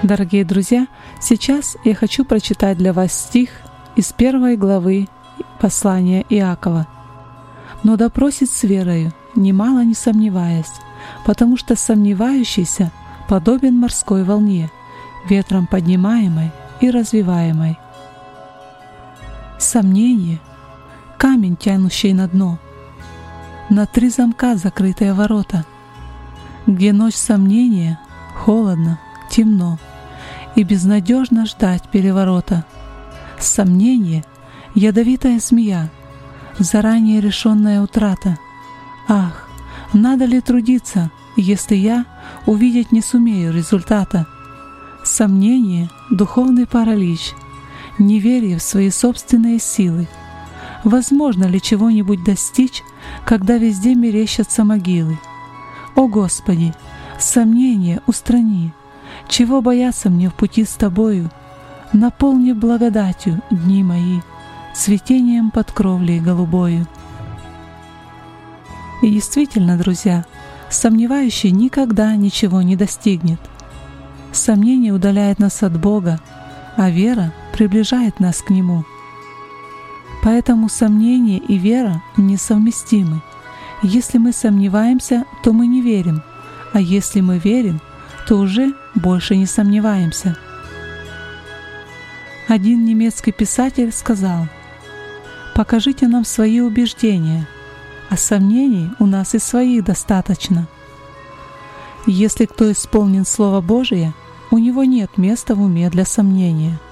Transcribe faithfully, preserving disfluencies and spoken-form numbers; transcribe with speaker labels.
Speaker 1: Дорогие друзья, сейчас я хочу прочитать для вас стих из первой главы послания Иакова. «Но да просит с верою, немало не сомневаясь, потому что сомневающийся подобен морской волне, ветром поднимаемой и развиваемой». Сомнение — камень, тянущий на дно. На три замка закрытые ворота, где ночь сомнения, холодно, темно, и безнадежно ждать переворота. Сомнение — ядовитая змея, заранее решенная утрата. Ах, надо ли трудиться, если я увидеть не сумею результата? Сомнение — духовный паралич, неверие в свои собственные силы. Возможно ли чего-нибудь достичь, когда везде мерещатся могилы? О Господи, сомнение устрани, чего бояться мне в пути с Тобою? Наполни благодатью дни мои, цветением под кровлей голубою. И действительно, друзья, сомневающий никогда ничего не достигнет. Сомнение удаляет нас от Бога, а вера приближает нас к Нему. Поэтому сомнение и вера несовместимы. Если мы сомневаемся, то мы не верим, а если мы верим, то уже больше не сомневаемся. Один немецкий писатель сказал: «Покажите нам свои убеждения, а сомнений у нас и своих достаточно». Если кто исполнен Слова Божия, у него нет места в уме для сомнения.